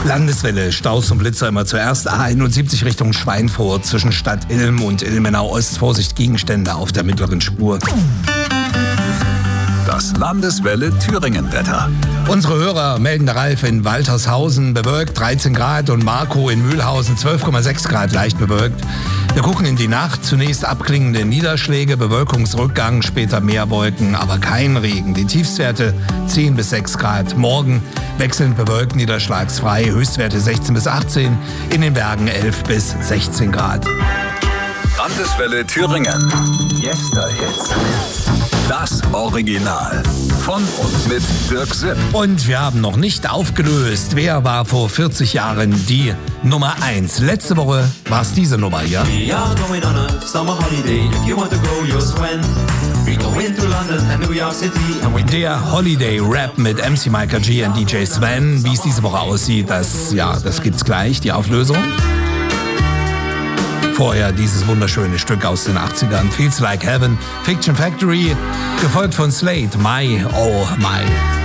Landeswelle, Staus und Blitzer immer zuerst. A71 Richtung Schweinfurt zwischen Stadt Ilm und Ilmenau Ost. Vorsicht, Gegenstände auf der mittleren Spur. Das Landeswelle Thüringen-Wetter. Unsere Hörer melden der Ralf in Waltershausen bewölkt 13 Grad und Marco in Mühlhausen 12,6 Grad leicht bewölkt. Wir gucken in die Nacht. Zunächst abklingende Niederschläge, Bewölkungsrückgang, später mehr Wolken, aber kein Regen. Die Tiefstwerte 10 bis 6 Grad. Morgen wechselnd bewölkt, niederschlagsfrei, Höchstwerte 16 bis 18, in den Bergen 11 bis 16 Grad. Landeswelle Thüringen. Yesterhits. Das Original. Von und mit Dirk Sipp. Und wir haben noch nicht aufgelöst, wer war vor 40 Jahren die Nummer 1. Letzte Woche war es diese Nummer hier. We are going on a summer holiday. If you want to go, you'll swim. We go into London and New York City. And Der Holiday Rap mit MC Micah G und DJ Sven. Wie es diese Woche aussieht, das gibt's gleich, die Auflösung. Vorher dieses wunderschöne Stück aus den 80ern, Feels Like Heaven, Fiction Factory, gefolgt von Slade, My Oh My.